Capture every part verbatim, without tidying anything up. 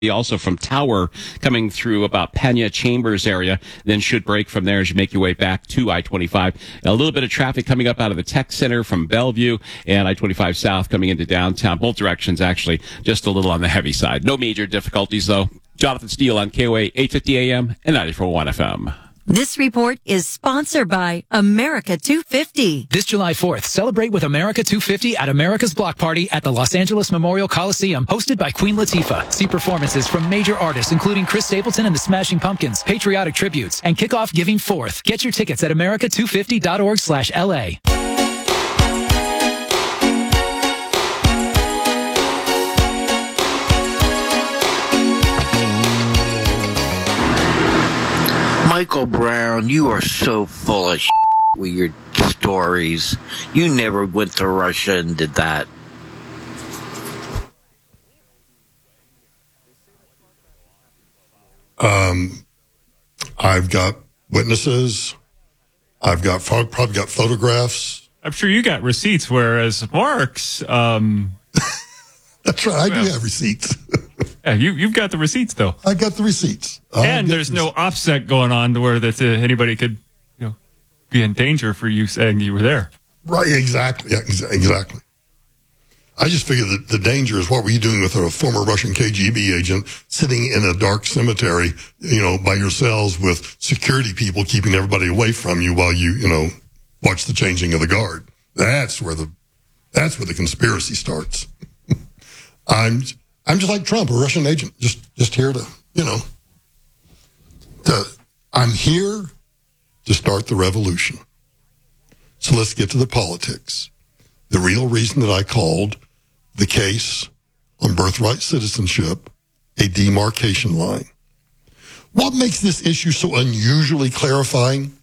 Also from Tower coming through about Pena Chambers area, then should break from there as you make your way back to I twenty-five. A little bit of traffic coming up out of the Tech Center from Bellevue and I twenty-five South coming into downtown. Both directions actually just a little on the heavy side. No major difficulties though. Jonathan Steele on K O A eight fifty A M and ninety-four point one F M. This report is sponsored by America two fifty. This July fourth, celebrate with America two fifty at America's Block Party at the Los Angeles Memorial Coliseum, hosted by Queen Latifah. See performances from major artists including Chris Stapleton and the Smashing Pumpkins, patriotic tributes, and kick off Giving Forth. Get your tickets at america two fifty dot org slash L A. Michael Brown, you are so full of shit with your stories. You never went to Russia and did that. Um, I've got witnesses. I've got probably got photographs. I'm sure you got receipts, whereas Mark's... Um, That's right. I well, do have receipts. Yeah, you, you've got the receipts, though. I got the receipts. I and there's no offset going on to where that uh, anybody could, you know, be in danger for you saying you were there. Right, exactly. Yeah, exa- exactly. I just figured that the danger is, what were you doing with a former Russian K G B agent sitting in a dark cemetery, you know, by yourselves with security people keeping everybody away from you while you, you know, watch the changing of the guard. That's where the, that's where the conspiracy starts. I'm... I'm just like Trump, a Russian agent, just just here to, you know, to, I'm here to start the revolution. So let's get to the politics. The real reason that I called the case on birthright citizenship a demarcation line. What makes this issue so unusually clarifying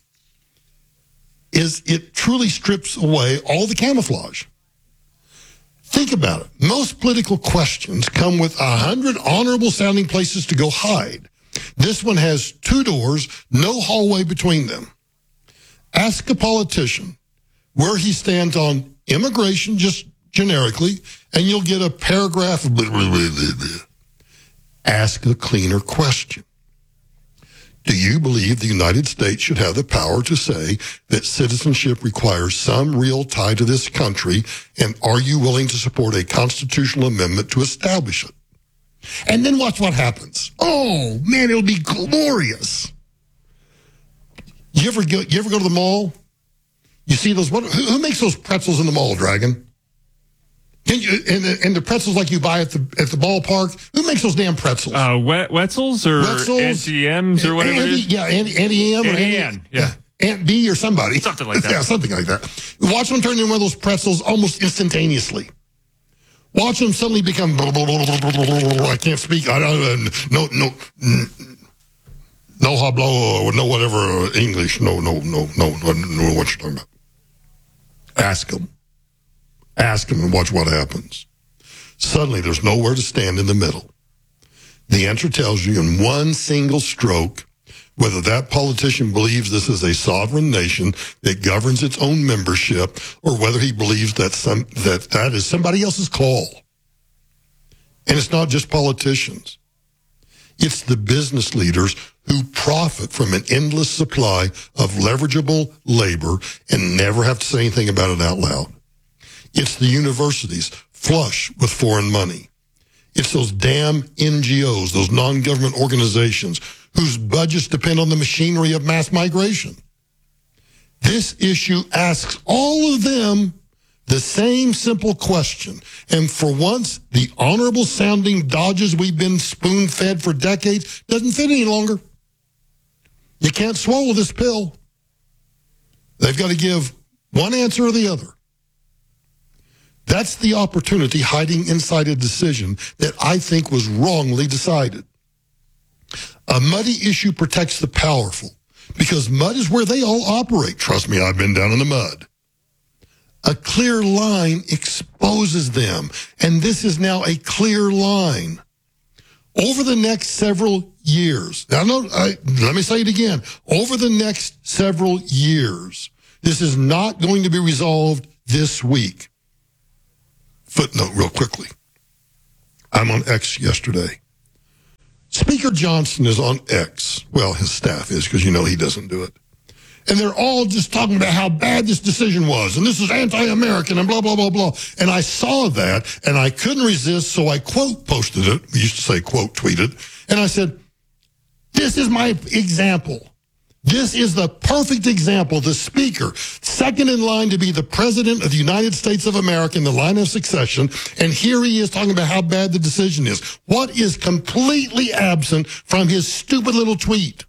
is it truly strips away all the camouflage. Think about it. Most political questions come with a hundred honorable sounding places to go hide. This one has two doors, no hallway between them. Ask a politician where he stands on immigration, just generically, and you'll get a paragraph of blah, blah, blah, blah, blah. Ask a cleaner question. Do you believe the United States should have the power to say that citizenship requires some real tie to this country, and are you willing to support a constitutional amendment to establish it? And then watch what happens. Oh, man, it'll be glorious. You ever go, you ever go to the mall? You see those, what, who, who makes those pretzels in the mall, Dragon? Can you, and, the, and the pretzels like you buy at the at the ballpark, who makes those damn pretzels? Uh, Wet, Wetzels or Wetzels, Auntie M's or whatever Andy, it is? Yeah, Andy, Andy M. Or Auntie Andy, Ann, yeah. Aunt B or somebody. Something like that. Yeah, something like that. Watch them turn into one of those pretzels almost instantaneously. Watch them suddenly become, blah, blah, blah, blah, blah, blah, blah, I can't speak, I don't, no, no, no hablo, or no whatever English, no, no, no, no, no, no, what you're talking about. Ask them. Ask them and watch what happens. Suddenly, there's nowhere to stand in the middle. The answer tells you in one single stroke whether that politician believes this is a sovereign nation that governs its own membership, or whether he believes that some that that is somebody else's call. And it's not just politicians. It's the business leaders who profit from an endless supply of leverageable labor and never have to say anything about it out loud. It's the universities flush with foreign money. It's those damn N G Os, those non-government organizations whose budgets depend on the machinery of mass migration. This issue asks all of them the same simple question. And for once, the honorable sounding dodges we've been spoon-fed for decades doesn't fit any longer. You can't swallow this pill. They've got to give one answer or the other. That's the opportunity hiding inside a decision that I think was wrongly decided. A muddy issue protects the powerful because mud is where they all operate. Trust me, I've been down in the mud. A clear line exposes them, and this is now a clear line. Over the next several years, now no, I, let me say it again, over the next several years, this is not going to be resolved this week. Footnote real quickly. I'm on X yesterday. Speaker Johnson is on X. Well, his staff is, because you know he doesn't do it. And they're all just talking about how bad this decision was, and this is anti-American, and blah, blah, blah, blah. And I saw that, and I couldn't resist, so I quote posted it. We used to say quote tweeted. And I said, this is my example. This is the perfect example. The speaker, second in line to be the president of the United States of America in the line of succession, and here he is talking about how bad the decision is. What is completely absent from his stupid little tweet?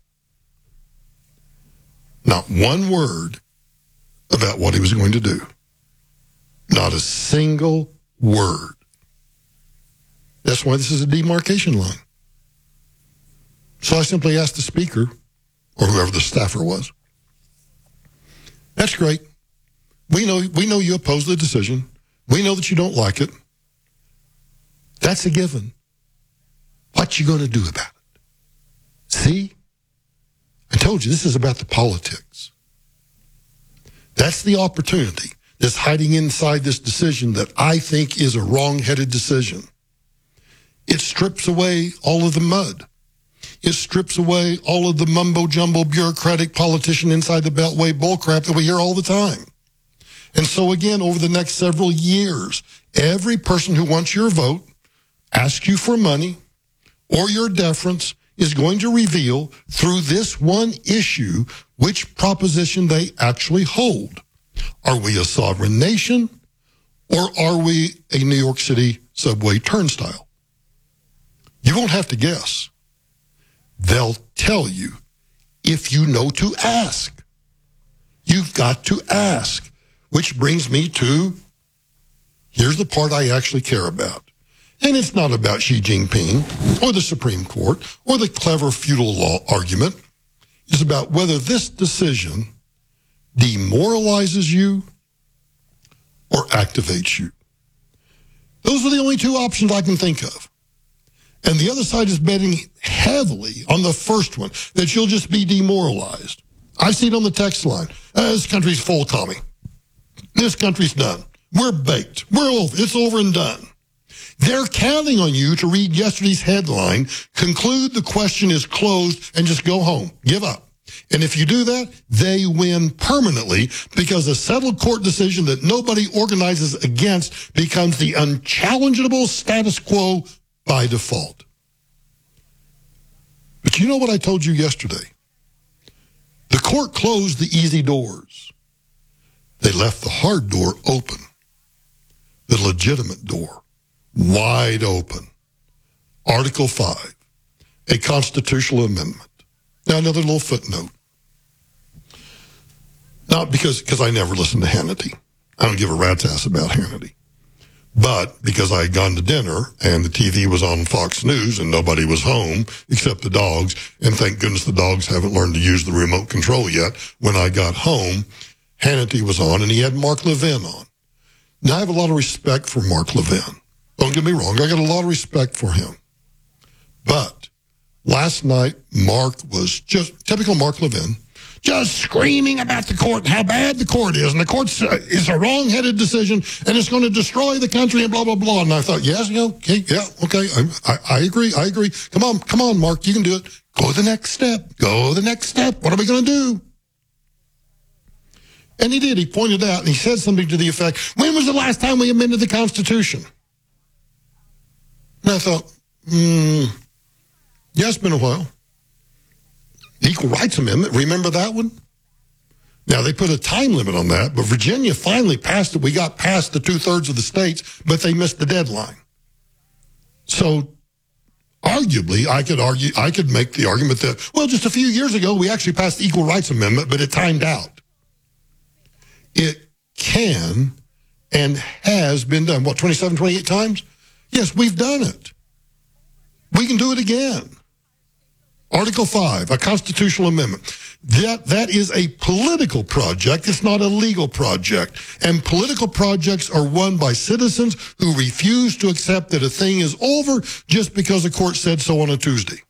Not one word about what he was going to do. Not a single word. That's why this is a demarcation line. So I simply asked the speaker, or whoever the staffer was, that's great. We know, we know you oppose the decision. We know that you don't like it. That's a given. What you going to do about it? See? I told you, this is about the politics. That's the opportunity that's hiding inside this decision that I think is a wrong-headed decision. It strips away all of the mud. It strips away all of the mumbo-jumbo bureaucratic politician inside the Beltway bullcrap that we hear all the time. And so again, over the next several years, every person who wants your vote, asks you for money or your deference, is going to reveal through this one issue which proposition they actually hold. Are we a sovereign nation, or are we a New York City subway turnstile? You won't have to guess. They'll tell you if you know to ask. You've got to ask, which brings me to, here's the part I actually care about. And it's not about Xi Jinping or the Supreme Court or the clever feudal law argument. It's about whether this decision demoralizes you or activates you. Those are the only two options I can think of. And the other side is betting heavily on the first one, that you'll just be demoralized. I see it on the text line. Uh, this country's full, Tommy. This country's done. We're baked. We're over. It's over and done. They're counting on you to read yesterday's headline, conclude the question is closed, and just go home. Give up. And if you do that, they win permanently, because a settled court decision that nobody organizes against becomes the unchallengeable status quo by default. But you know what I told you yesterday? The court closed the easy doors. They left the hard door open, the legitimate door wide open. Article five, a constitutional amendment. Now, another little footnote. Not because, because I never listen to Hannity. I don't give a rat's ass about Hannity. But because I had gone to dinner and the T V was on Fox News and nobody was home except the dogs, and thank goodness the dogs haven't learned to use the remote control yet. When I got home, Hannity was on and he had Mark Levin on. Now, I have a lot of respect for Mark Levin. Don't get me wrong, I got a lot of respect for him. But last night, Mark was just, typical Mark Levin, just screaming about the court and how bad the court is. And the court is a wrong-headed decision and it's going to destroy the country and blah, blah, blah. And I thought, yes, yeah, okay, yeah, okay, I, I, I agree, I agree. Come on, come on, Mark, you can do it. Go the next step. Go the next step. What are we going to do? And he did. He pointed out and he said something to the effect, when was the last time we amended the Constitution? And I thought, hmm, yeah, it's been a while. Equal Rights Amendment, remember that one? Now, they put a time limit on that, but Virginia finally passed it. We got past the two-thirds of the states, but they missed the deadline. So, arguably, I could argue, I could make the argument that, well, just a few years ago, we actually passed the Equal Rights Amendment, but it timed out. It can and has been done, what, twenty-seven, twenty-eight times? Yes, we've done it. We can do it again. Article five, a constitutional amendment. That, that is a political project. It's not a legal project. And political projects are won by citizens who refuse to accept that a thing is over just because the court said so on a Tuesday.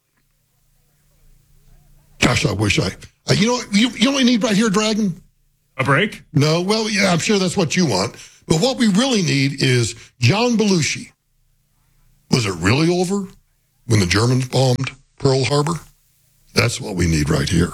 Gosh, I wish I... Uh, you know, you, you know what we need right here, Dragon? A break? No, well, yeah, I'm sure that's what you want. But what we really need is John Belushi. Was it really over when the Germans bombed Pearl Harbor? That's what we need right here.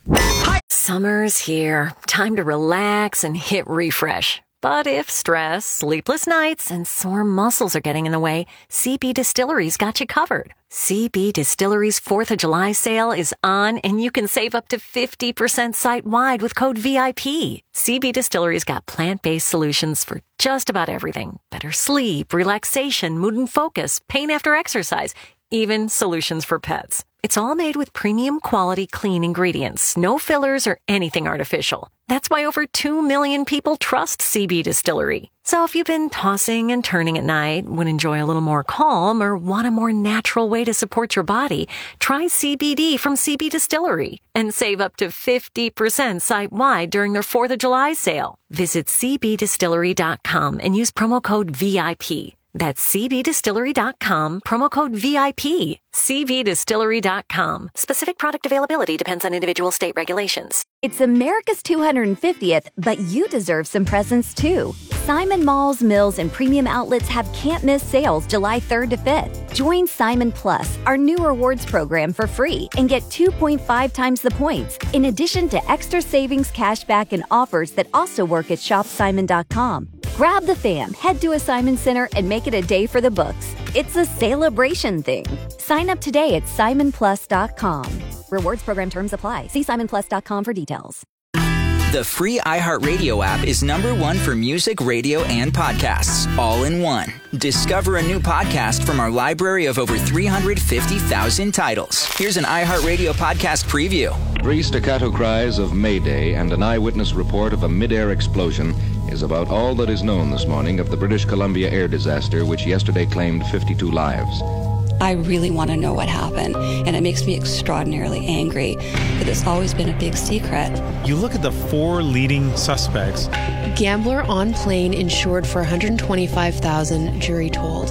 Summer's here. Time to relax and hit refresh. But if stress, sleepless nights, and sore muscles are getting in the way, C B Distillery's got you covered. C B Distillery's fourth of July sale is on, and you can save up to fifty percent site-wide with code V I P. C B Distillery's got plant-based solutions for just about everything. Better sleep, relaxation, mood and focus, pain after exercise, even solutions for pets. It's all made with premium quality clean ingredients, no fillers or anything artificial. That's why over two million people trust C B Distillery. So if you've been tossing and turning at night, would enjoy a little more calm, or want a more natural way to support your body, try C B D from C B Distillery and save up to fifty percent site-wide during their fourth of July sale. Visit c b distillery dot com and use promo code V I P. That's c b distillery dot com, promo code V I P. c b distillery dot com. Specific product availability depends on individual state regulations. It's America's two hundred fiftieth, but you deserve some presents too. Simon Malls, Mills, and premium outlets have can't-miss sales July third to fifth. Join Simon Plus, our new rewards program, for free and get two point five times the points, in addition to extra savings, cashback, and offers that also work at shop simon dot com. Grab the fam, head to a Simon Center, and make it a day for the books. It's a celebration thing. Sign up today at simon plus dot com. Rewards program terms apply. See simon plus dot com for details. The free iHeartRadio app is number one for music, radio, and podcasts, all in one. Discover a new podcast from our library of over three hundred fifty thousand titles. Here's an iHeartRadio podcast preview. Three staccato cries of Mayday and an eyewitness report of a mid-air explosion is about all that is known this morning of the British Columbia air disaster, which yesterday claimed fifty-two lives. I really want to know what happened, and it makes me extraordinarily angry that it's always been a big secret. You look at the four leading suspects. Gambler on plane insured for one hundred twenty-five thousand dollars, jury told.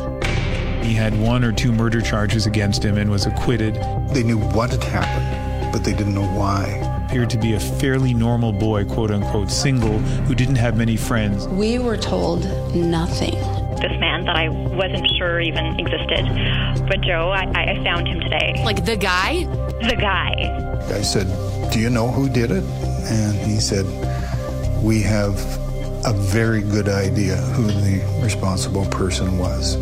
He had one or two murder charges against him and was acquitted. They knew what had happened, but they didn't know why. Appeared to be a fairly normal boy, quote-unquote, single, who didn't have many friends. We were told nothing. This man that I wasn't sure even existed. But Joe, I, I found him today. Like the guy? The guy. I said, do you know who did it? And he said, we have a very good idea who the responsible person was.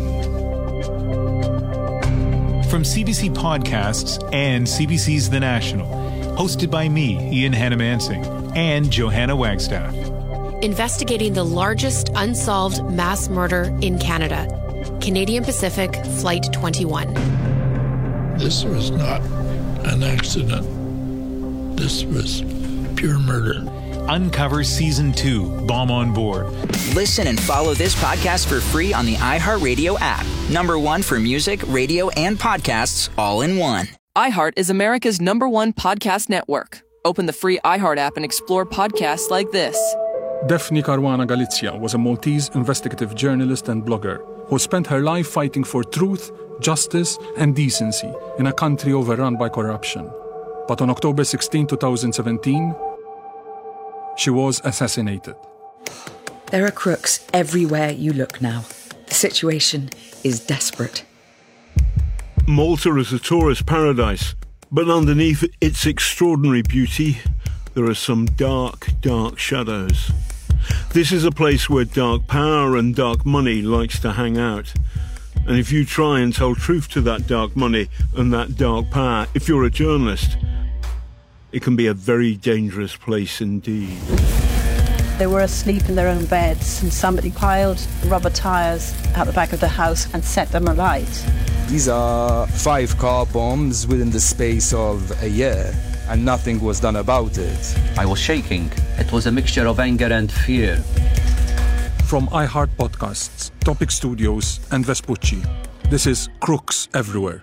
From C B C Podcasts and C B C's The National, hosted by me, Ian Hannamansing, and Johanna Wagstaff. Investigating the largest unsolved mass murder in Canada. Canadian Pacific Flight twenty-one. This was not an accident. This was pure murder. Uncover Season two, Bomb on Board. Listen and follow this podcast for free on the iHeartRadio app. Number one for music, radio, and podcasts, all in one. iHeart is America's number one podcast network. Open the free iHeart app and explore podcasts like this. Daphne Caruana Galizia was a Maltese investigative journalist and blogger who spent her life fighting for truth, justice, and decency in a country overrun by corruption. But on October sixteenth, twenty seventeen, she was assassinated. There are crooks everywhere you look now. The situation is desperate. Malta is a tourist paradise, but underneath its extraordinary beauty, there are some dark, dark shadows. This is a place where dark power and dark money likes to hang out. And if you try and tell truth to that dark money and that dark power, if you're a journalist, it can be a very dangerous place indeed. They were asleep in their own beds and somebody piled rubber tyres out the back of the house and set them alight. These are five car bombs within the space of a year, and nothing was done about it. I was shaking. It was a mixture of anger and fear. From iHeart Podcasts, Topic Studios, and Vespucci, this is Crooks Everywhere.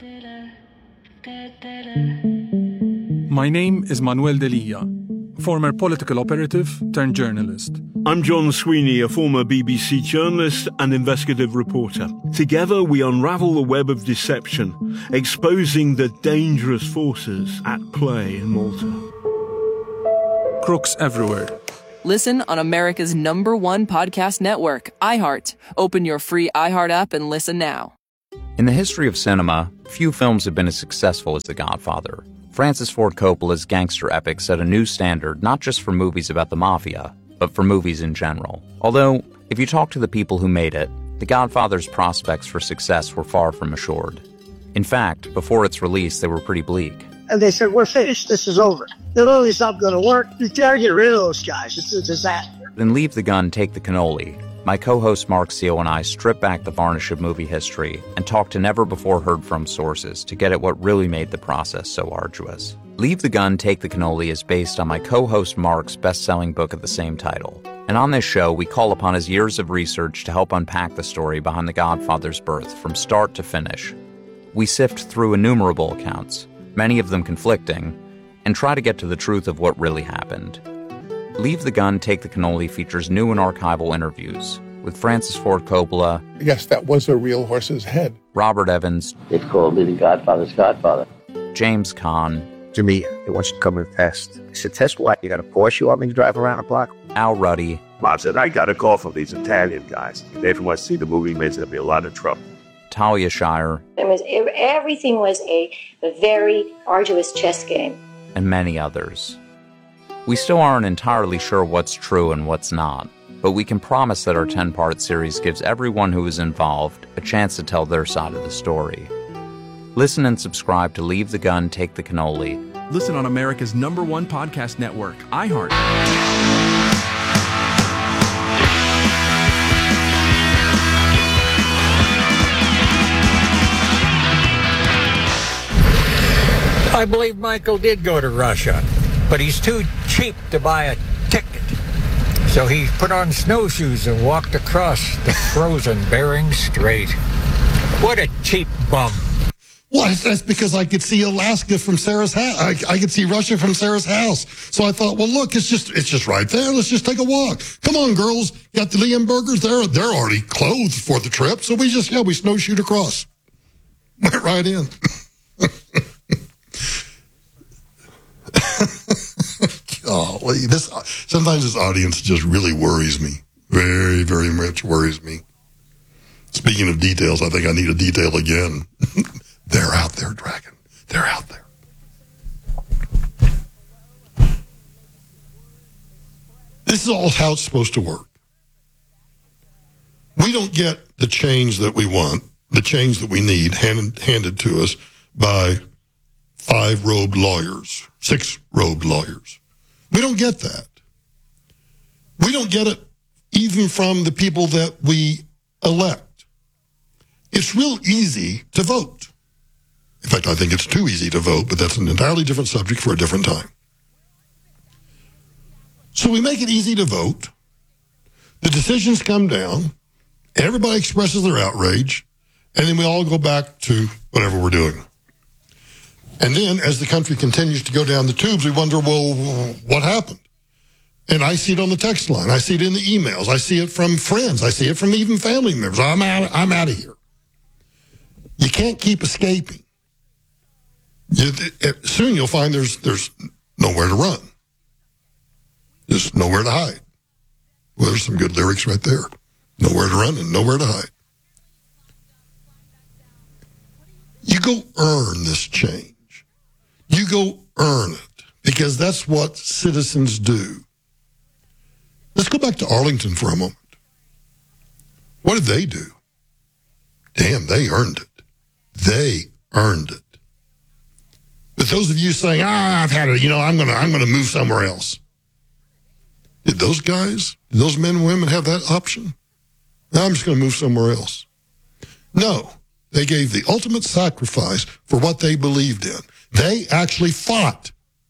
My name is Manuel Delia, former political operative turned journalist. I'm John Sweeney, a former B B C journalist and investigative reporter. Together we unravel the web of deception, exposing the dangerous forces at play in Malta. Crooks Everywhere. Listen on America's number one podcast network, iHeart. Open your free iHeart app and listen now. In the history of cinema, Few films have been as successful as The Godfather. Francis Ford Coppola's gangster epic set a new standard not just for movies about the mafia, but for movies in general. Although, if you talk to the people who made it, The Godfather's prospects for success were far from assured. In fact, before its release, they were pretty bleak. And they said, we're finished, this is over. The movie's not going to work. You gotta get rid of those guys. It's a disaster. In Leave the Gun, Take the Cannoli, my co-host Mark Seal and I strip back the varnish of movie history and talk to never-before-heard-from sources to get at what really made the process so arduous. Leave the Gun, Take the Cannoli is based on my co-host Mark's best-selling book of the same title. And on this show, we call upon his years of research to help unpack the story behind The Godfather's birth from start to finish. We sift through innumerable accounts, many of them conflicting, and try to get to the truth of what really happened. Leave the Gun, Take the Cannoli features new and archival interviews with Francis Ford Coppola. Yes, that was a real horse's head. Robert Evans. They called me the Godfather's Godfather. James Caan. To me, they want you to come and test. I said, test what? You got a Porsche you want me to drive around the block? Al Ruddy. Mom said, I got a call from these Italian guys. They want to see the movie, means there'll be a lot of trouble. Talia Shire. It was, everything was a, a very arduous chess game. And many others. We still aren't entirely sure what's true and what's not, but we can promise that our ten-part series gives everyone who is involved a chance to tell their side of the story. Listen and subscribe to Leave the Gun, Take the Cannoli. Listen on America's number one podcast network, iHeart. I believe Michael did go to Russia, but he's too cheap to buy a ticket. So he put on snowshoes and walked across the frozen Bering Strait. What a cheap bum. Well, that's because I could see Alaska from Sarah's house. I, I could see Russia from Sarah's house. So I thought, well, look, it's just it's just right there. Let's just take a walk. Come on, girls. Got the Liam Burgers. They're, they're already clothed for the trip. So we just, yeah, we snowshoed across. Went right in. Golly, this sometimes this audience just really worries me. Very, very much worries me. Speaking of details, I think I need a detail again. They're out there, Dragon. They're out there. This is all how it's supposed to work. We don't get the change that we want, the change that we need handed, handed to us by five robed lawyers, six robed lawyers. We don't get that. We don't get it even from the people that we elect. It's real easy to vote. In fact, I think it's too easy to vote, but that's an entirely different subject for a different time. So we make it easy to vote. The decisions come down. Everybody expresses their outrage. And then we all go back to whatever we're doing. And then, as the country continues to go down the tubes, we wonder, well, what happened? And I see it on the text line. I see it in the emails. I see it from friends. I see it from even family members. I'm out, I'm out of here. You can't keep escaping. You, it, soon you'll find there's there's nowhere to run. There's nowhere to hide. Well, there's some good lyrics right there. Nowhere to run and nowhere to hide. You go earn this change. You go earn it, because that's what citizens do. Let's go back to Arlington for a moment. What did they do? Damn, they earned it. They earned it. But those of you saying, ah, I've had it, you know, I'm gonna I'm gonna move somewhere else. Did those guys, did those men and women have that option? No, I'm just gonna move somewhere else. No. They gave the ultimate sacrifice for what they believed in. They actually fought.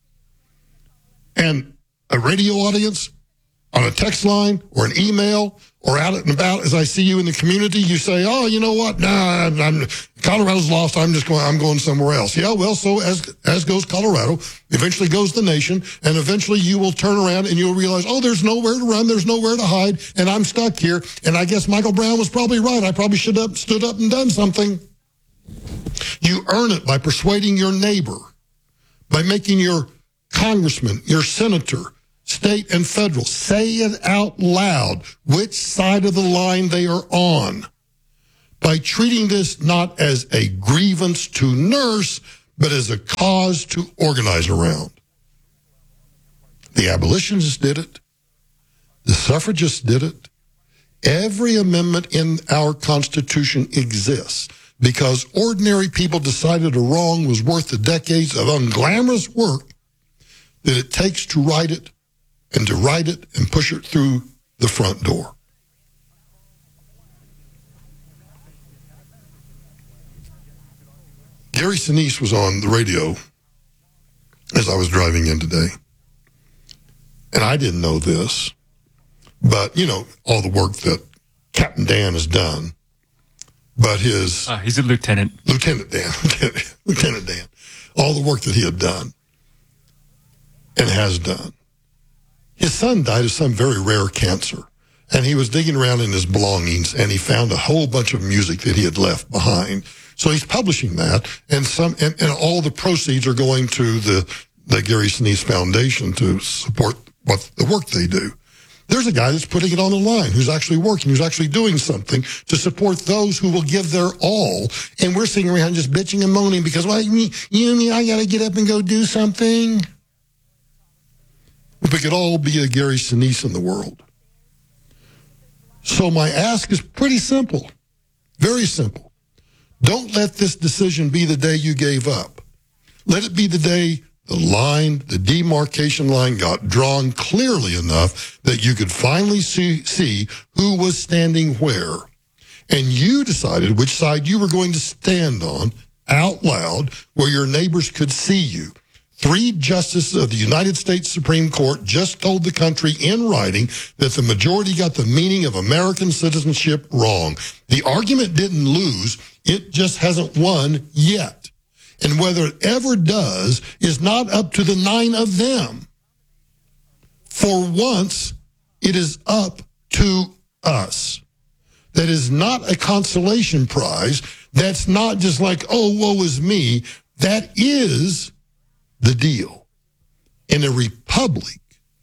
And a radio audience, on a text line, or an email, or out and about as I see you in the community, you say, oh, you know what? Nah, I'm, Colorado's lost. I'm just going, I'm going somewhere else. Yeah, well, so as, as goes Colorado, eventually goes the nation, and eventually you will turn around and you'll realize, oh, there's nowhere to run, there's nowhere to hide, and I'm stuck here. And I guess Michael Brown was probably right. I probably should have stood up and done something. You earn it by persuading your neighbor, by making your congressman, your senator, state and federal, say it out loud which side of the line they are on, by treating this not as a grievance to nurse, but as a cause to organize around. The abolitionists did it. The suffragists did it. Every amendment in our Constitution exists because ordinary people decided a wrong was worth the decades of unglamorous work that it takes to right it and to right it and push it through the front door. Gary Sinise was on the radio as I was driving in today. And I didn't know this, but, you know, all the work that Captain Dan has done, but his... Uh, he's a lieutenant. Lieutenant Dan. Lieutenant Dan. All the work that he had done and has done. His son died of some very rare cancer, and he was digging around in his belongings, and he found a whole bunch of music that he had left behind. So he's publishing that, and some and, and all the proceeds are going to the, the Gary Sinise Foundation to support what the work they do. There's a guy that's putting it on the line, who's actually working, who's actually doing something to support those who will give their all. And we're sitting around just bitching and moaning because, well, you, you mean I got to get up and go do something? If we could all be a Gary Sinise in the world. So my ask is pretty simple, very simple. Don't let this decision be the day you gave up. Let it be the day the line, the demarcation line got drawn clearly enough that you could finally see, see who was standing where. And you decided which side you were going to stand on out loud where your neighbors could see you. Three justices of the United States Supreme Court just told the country in writing that the majority got the meaning of American citizenship wrong. The argument didn't lose. It just hasn't won yet. And whether it ever does is not up to the nine of them. For once, it is up to us. That is not a consolation prize. That's not just like, oh, woe is me. That is the deal. In a republic,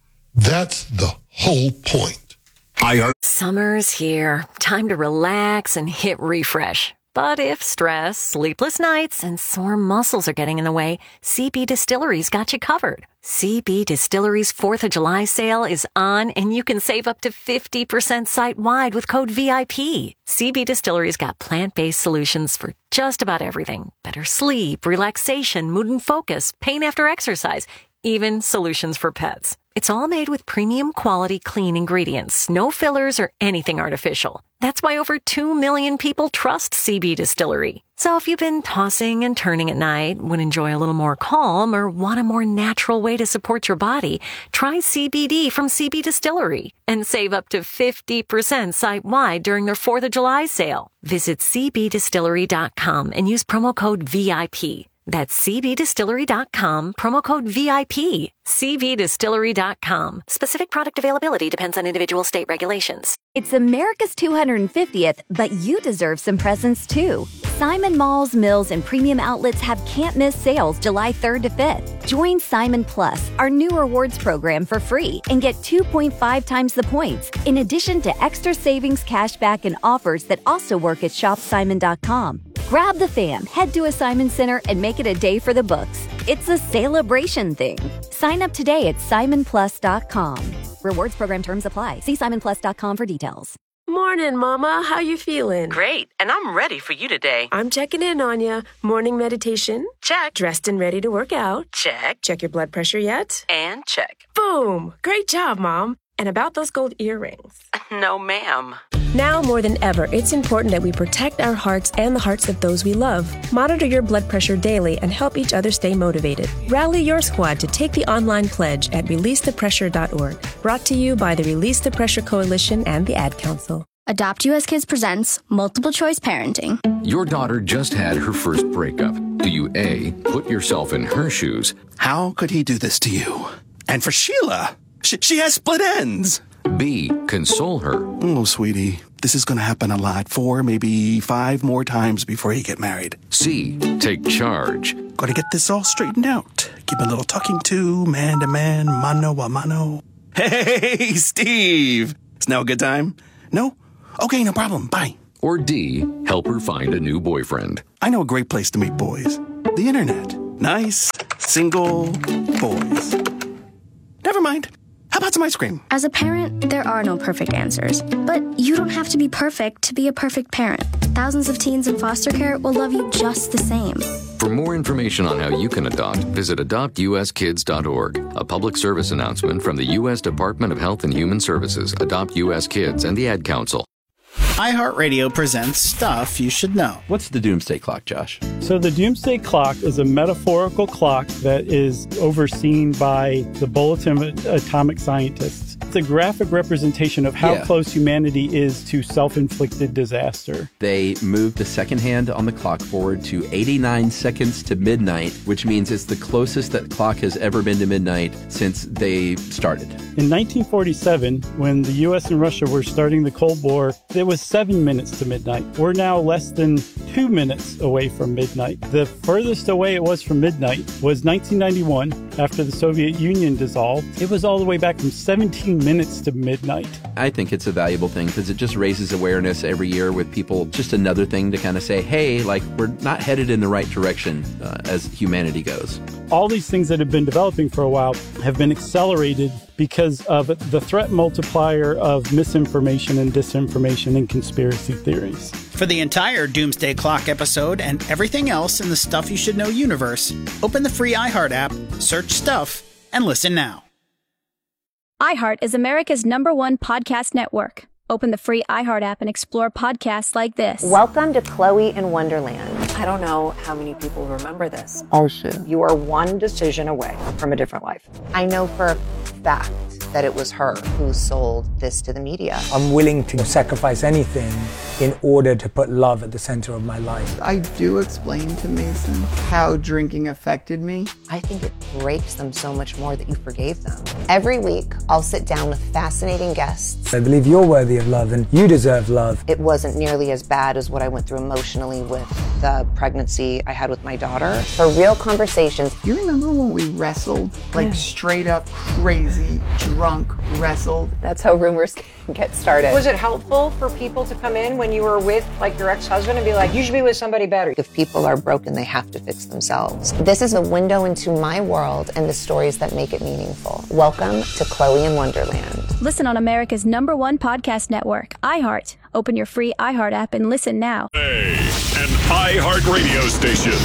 that's the whole point. I heard. Summer's here. Time to relax and hit refresh. But if stress, sleepless nights, and sore muscles are getting in the way, C B Distillery's got you covered. C B Distillery's fourth of July sale is on, and you can save up to fifty percent site-wide with code V I P. C B Distillery's got plant-based solutions for just about everything. Better sleep, relaxation, mood and focus, pain after exercise, even solutions for pets. It's all made with premium quality clean ingredients, no fillers or anything artificial. That's why over two million people trust C B Distillery. So if you've been tossing and turning at night, would enjoy a little more calm, or want a more natural way to support your body, try C B D from C B Distillery and save up to fifty percent site-wide during their fourth of July sale. Visit C B distillery dot com and use promo code V I P. That's C B distillery dot com, promo code V I P. C B distillery dot com. Specific product availability depends on individual state regulations. It's America's two hundred fiftieth, but you deserve some presents too. Simon Malls, Mills, and Premium Outlets have can't-miss sales July third to fifth. Join Simon Plus, our new rewards program, for free and get two point five times the points, in addition to extra savings, cashback, and offers that also work at shop simon dot com. Grab the fam, head to a Simon Center, and make it a day for the books. It's a celebration thing. Sign up today at simon plus dot com. Rewards program terms apply. See simon plus dot com for details. Morning, Mama. How you feeling? Great, and I'm ready for you today. I'm checking in on you. Morning meditation? Check. Dressed and ready to work out? Check. Check your blood pressure yet? And check. Boom! Great job, Mom. And about those gold earrings? No, ma'am. Now more than ever, it's important that we protect our hearts and the hearts of those we love. Monitor your blood pressure daily and help each other stay motivated. Rally your squad to take the online pledge at release the pressure dot org. Brought to you by the Release the Pressure Coalition and the Ad Council. Adopt U S Kids presents Multiple Choice Parenting. Your daughter just had her first breakup. Do you A, put yourself in her shoes? How could he do this to you? And for Sheila, she, she has split ends. B, console her. Oh, sweetie, this is going to happen a lot. Four, maybe five more times before you get married. C, take charge. Got to get this all straightened out. Give a little talking to, man to man, mano a mano. Hey, Steve. It's now a good time? No? Okay, no problem. Bye. Or D, help her find a new boyfriend? I know a great place to meet boys. The internet. Nice, single boys. Never mind. How about some ice cream? As a parent, there are no perfect answers. But you don't have to be perfect to be a perfect parent. Thousands of teens in foster care will love you just the same. For more information on how you can adopt, visit adopt u s kids dot org. A public service announcement from the U S Department of Health and Human Services, Adopt U S Kids, and the Ad Council. iHeartRadio presents Stuff You Should Know. What's the Doomsday Clock, Josh? So the Doomsday Clock is a metaphorical clock that is overseen by the Bulletin of Atomic Scientists. It's a graphic representation of how Yeah. close humanity is to self-inflicted disaster. They moved the second hand on the clock forward to eighty-nine seconds to midnight, which means it's the closest that clock has ever been to midnight since they started. In nineteen forty-seven, when the U S and Russia were starting the Cold War, it was seven minutes to midnight. We're now less than two minutes away from midnight. The furthest away it was from midnight was nineteen ninety-one, after the Soviet Union dissolved. It was all the way back from seventeen minutes to midnight. I think it's a valuable thing because it just raises awareness every year with people. Just another thing to kind of say, hey, like, we're not headed in the right direction uh, as humanity goes. All these things that have been developing for a while have been accelerated because of the threat multiplier of misinformation and disinformation and conspiracy theories. For the entire Doomsday Clock episode and everything else in the Stuff You Should Know universe, open the free iHeart app, search Stuff, and listen now. iHeart is America's number one podcast network. Open the free iHeart app and explore podcasts like this. Welcome to Chloe in Wonderland. I don't know how many people remember this. Oh, shit. You are one decision away from a different life. I know for a fact that it was her who sold this to the media. I'm willing to sacrifice anything in order to put love at the center of my life. I do explain to Mason how drinking affected me. I think it breaks them so much more that you forgave them. Every week, I'll sit down with fascinating guests. I believe you're worthy of love and you deserve love. It wasn't nearly as bad as what I went through emotionally with the pregnancy I had with my daughter. For real conversations. You remember when we wrestled? Like Yeah. straight up crazy, drunk wrestled? That's how rumors get started. Was it helpful for people to come in when you were with like your ex-husband and be like, you should be with somebody better? If people are broken, they have to fix themselves. This is a window into my world and the stories that make it meaningful. Welcome to Chloe in Wonderland. Listen on America's number one podcast network, iHeart. Open your free iHeart app and listen now. Hey, an iHeart radio station.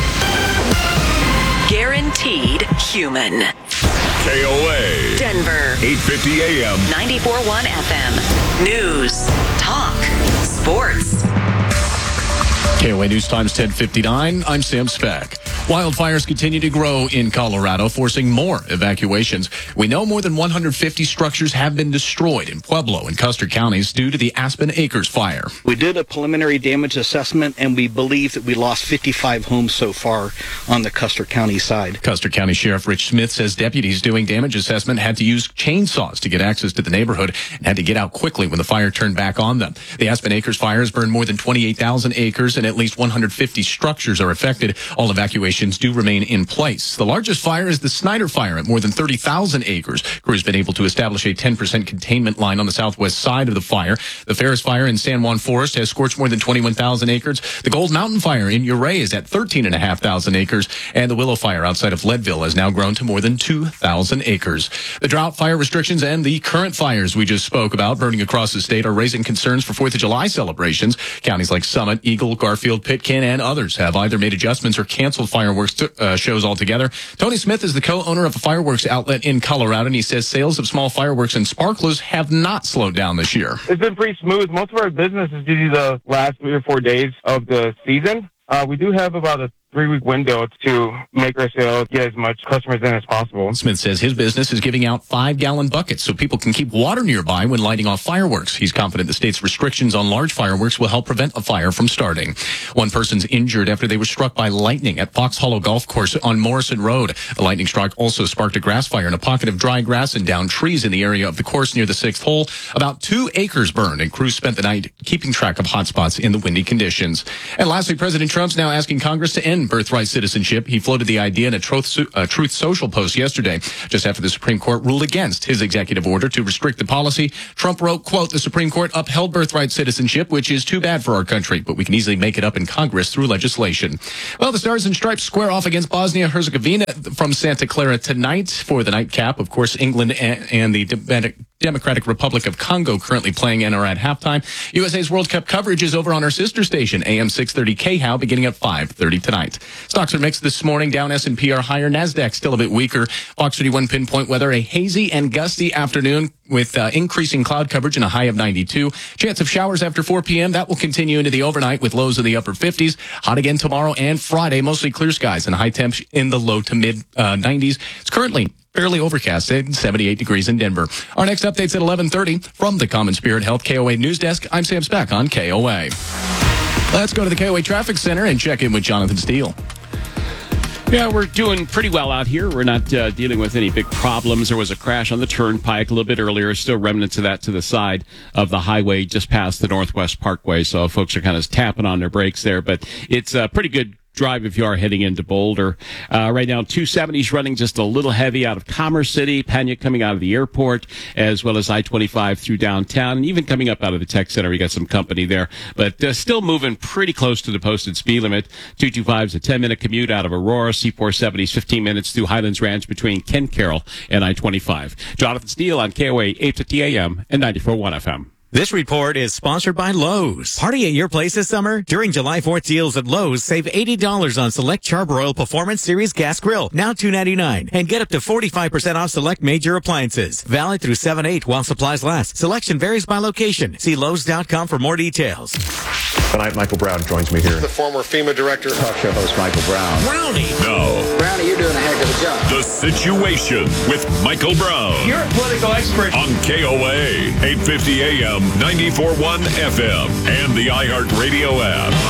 Guaranteed human. K O A. Denver. eight fifty A M. ninety-four point one F M. News. Talk. Sports. K O A News Times ten fifty-nine. I'm Sam Speck. Wildfires continue to grow in Colorado, forcing more evacuations. We know more than one hundred fifty structures have been destroyed in Pueblo and Custer counties due to the Aspen Acres fire. We did a preliminary damage assessment, and we believe that we lost fifty-five homes so far on the Custer County side. Custer County Sheriff Rich Smith says deputies doing damage assessment had to use chainsaws to get access to the neighborhood and had to get out quickly when the fire turned back on them. The Aspen Acres fires burned more than twenty-eight thousand acres, and at least one hundred fifty structures are affected. All evacuations do remain in place. The largest fire is the Snyder Fire at more than thirty thousand acres. Crews been able to establish a ten percent containment line on the southwest side of the fire. The Ferris Fire in San Juan Forest has scorched more than twenty-one thousand acres. The Gold Mountain Fire in Ouray is at thirteen thousand five hundred acres. And the Willow Fire outside of Leadville has now grown to more than two thousand acres. The drought, fire restrictions, and the current fires we just spoke about burning across the state are raising concerns for fourth of July celebrations. Counties like Summit, Eagle, Garfield, Pitkin, and others have either made adjustments or canceled fireworks to, uh, shows altogether. Tony Smith is the co-owner of a fireworks outlet in Colorado, and he says sales of small fireworks and sparklers have not slowed down this year. It's been pretty smooth. Most of our business is due to the last three or four days of the season. Uh, we do have about a three-week window to make our sales, get as much customers in as possible. Smith says his business is giving out five-gallon buckets so people can keep water nearby when lighting off fireworks. He's confident the state's restrictions on large fireworks will help prevent a fire from starting. One person's injured after they were struck by lightning at Fox Hollow Golf Course on Morrison Road. A lightning strike also sparked a grass fire in a pocket of dry grass and downed trees in the area of the course near the sixth hole. About two acres burned, and crews spent the night keeping track of hotspots in the windy conditions. And lastly, President Trump's now asking Congress to end win birthright citizenship. He floated the idea in a Truth, uh, Truth Social post yesterday, just after the Supreme Court ruled against his executive order to restrict the policy. Trump wrote, quote, "The Supreme Court upheld birthright citizenship, which is too bad for our country, but we can easily make it up in Congress through legislation." Well, the Stars and Stripes square off against Bosnia-Herzegovina from Santa Clara tonight for the nightcap. Of course, England and, and the De- Democratic Republic of Congo currently playing and are at halftime. U S A's World Cup coverage is over on our sister station, A M six thirty K H O W, beginning at five thirty tonight. Stocks are mixed this morning. Down S and P are higher. NASDAQ still a bit weaker. Fox thirty-one pinpoint weather, a hazy and gusty afternoon with uh, increasing cloud coverage and a high of ninety-two. Chance of showers after four p.m. That will continue into the overnight with lows in the upper fifties. Hot again tomorrow and Friday. Mostly clear skies and high temps in the low to mid uh, nineties. It's currently fairly overcast at seventy-eight degrees in Denver. Our next update's at eleven thirty from the Common Spirit Health K O A News Desk. I'm Sam Speck on K O A. Let's go to the K O A Traffic Center and check in with Jonathan Steele. Yeah, we're doing pretty well out here. We're not uh, dealing with any big problems. There was a crash on the turnpike a little bit earlier. Still remnants of that to the side of the highway just past the Northwest Parkway. So folks are kind of tapping on their brakes there. But it's a pretty good drive if you are heading into Boulder. Uh, right now, two seventy's running just a little heavy out of Commerce City, Pena coming out of the airport, as well as I twenty-five through downtown, and even coming up out of the Tech Center. We got some company there, but uh, still moving pretty close to the posted speed limit. two twenty-five's a ten-minute commute out of Aurora. C four seventy's fifteen minutes through Highlands Ranch between Ken Carroll and I twenty-five. Jonathan Steele on K O A eight fifty A M and ninety-four point one F M. This report is sponsored by Lowe's. Party at your place this summer? During July fourth deals at Lowe's, save eighty dollars on select Charbroil Performance Series gas grill, now two ninety-nine, and get up to forty-five percent off select major appliances. Valid through seven eight while supplies last. Selection varies by location. See Lowe's dot com for more details. Tonight, Michael Brown joins me here. The former FEMA director. Talk show host Michael Brown. Brownie! No. Brownie, you're doing a heck of a job. The Situation with Michael Brown. You're a political expert. On K O A, eight fifty A M, ninety-four point one F M, and the iHeartRadio app.